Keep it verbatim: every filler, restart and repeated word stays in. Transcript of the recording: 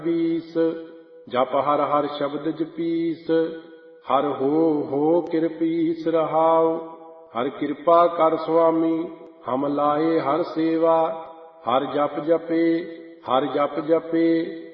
बीस जप हर हर शब्द जपीस हर हो हो किरपीस रहाओ। हर कृपा कर स्वामी हम लाए हर सेवा हर जप जपे हर जप जपे